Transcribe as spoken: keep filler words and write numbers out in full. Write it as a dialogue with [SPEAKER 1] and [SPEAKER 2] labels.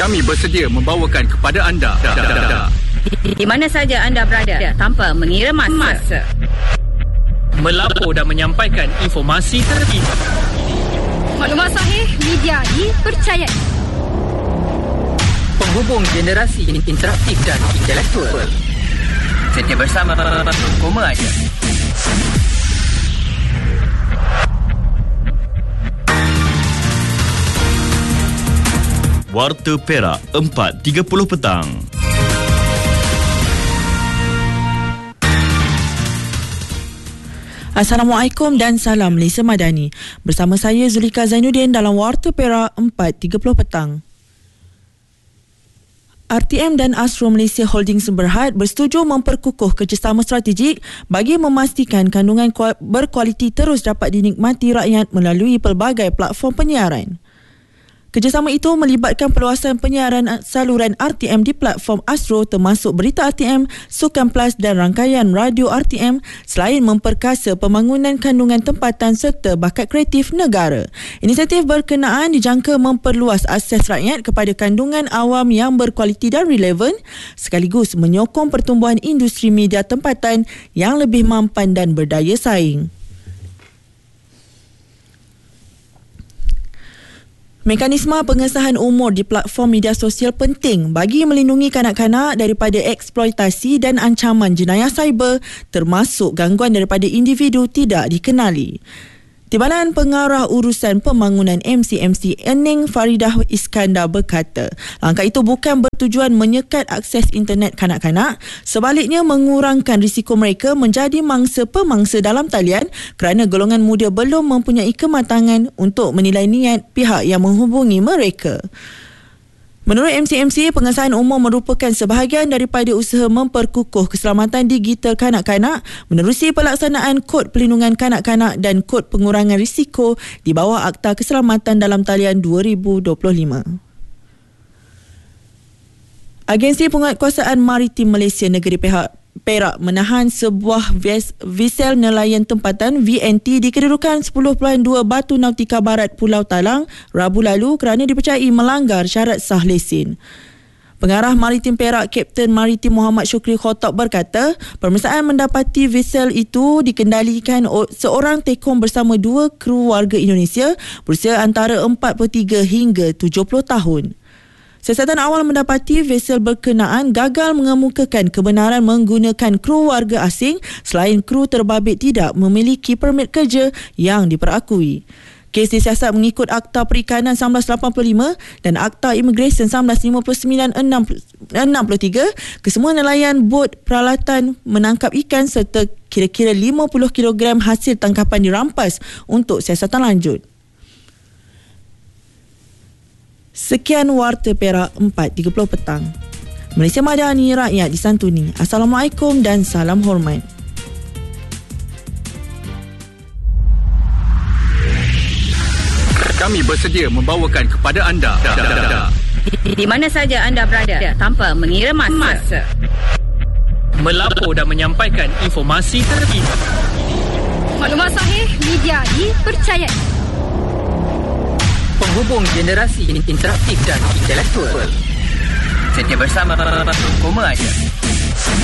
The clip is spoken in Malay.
[SPEAKER 1] Kami bersedia membawakan kepada anda
[SPEAKER 2] di mana saja anda berada tanpa mengira masa.
[SPEAKER 1] Melapor dan menyampaikan informasi terkini.
[SPEAKER 2] Maklumat sahih, media dipercayai.
[SPEAKER 3] Penghubung generasi interaktif dan intelektual. Setia bersama Koma Aja.
[SPEAKER 4] Warta Perak, empat tiga puluh petang.
[SPEAKER 5] Assalamualaikum dan salam Malaysia Madani. Bersama saya Zulika Zainuddin dalam Warta Perak, empat tiga puluh petang. R T M dan Astro Malaysia Holdings Berhad bersetuju memperkukuh kerjasama strategik bagi memastikan kandungan berkualiti terus dapat dinikmati rakyat melalui pelbagai platform penyiaran. Kerjasama itu melibatkan perluasan penyiaran saluran R T M di platform Astro termasuk berita R T M, Sukan Plus dan rangkaian radio R T M selain memperkasa pembangunan kandungan tempatan serta bakat kreatif negara. Inisiatif berkenaan dijangka memperluas akses rakyat kepada kandungan awam yang berkualiti dan relevan sekaligus menyokong pertumbuhan industri media tempatan yang lebih mampan dan berdaya saing. Mekanisme pengesahan umur di platform media sosial penting bagi melindungi kanak-kanak daripada eksploitasi dan ancaman jenayah cyber termasuk gangguan daripada individu tidak dikenali. Timbalan Pengarah Urusan Pembangunan M C M C Ening Faridah Iskandar berkata, langkah itu bukan bertujuan menyekat akses internet kanak-kanak, sebaliknya mengurangkan risiko mereka menjadi mangsa-pemangsa dalam talian kerana golongan muda belum mempunyai kematangan untuk menilai niat pihak yang menghubungi mereka. Menurut M C M C, pengesahan umur merupakan sebahagian daripada usaha memperkukuh keselamatan digital kanak-kanak menerusi pelaksanaan Kod Pelindungan Kanak-kanak dan Kod Pengurangan Risiko di bawah Akta Keselamatan Dalam Talian dua ribu dua puluh lima. Agensi Penguatkuasaan Maritim Malaysia Negeri Perak menahan sebuah vessel nelayan tempatan V N T di kedudukan sepuluh perpuluhan dua Batu Nautika Barat Pulau Talang Rabu lalu kerana dipercayai melanggar syarat sah lesen. Pengarah Maritim Perak Kapten Maritim Muhammad Syukri Khotob berkata, pemeriksaan mendapati vessel itu dikendalikan seorang tekong bersama dua kru warga Indonesia berusia antara empat puluh tiga hingga tujuh puluh tahun. Siasatan awal mendapati vessel berkenaan gagal mengemukakan kebenaran menggunakan kru warga asing selain kru terbabit tidak memiliki permit kerja yang diperakui. Kes disiasat mengikut Akta Perikanan seribu sembilan ratus lapan puluh lima dan Akta Imigresen seribu sembilan ratus lima puluh sembilan enam puluh tiga. Kesemua nelayan bot peralatan menangkap ikan serta kira-kira lima puluh kilogram hasil tangkapan dirampas untuk siasatan lanjut. Sekian Warta Perak empat tiga puluh petang. Malaysia Madani, rakyat disantuni. Assalamualaikum dan salam hormat.
[SPEAKER 1] Kami bersedia membawakan kepada anda
[SPEAKER 2] di mana saja anda berada tanpa mengira masa.
[SPEAKER 1] Melapor dan menyampaikan informasi terkini.
[SPEAKER 2] Maklumat sahih, media dipercayai.
[SPEAKER 3] Penghubung generasi interaktif dan intelektual. Setia bersama Koma Aja.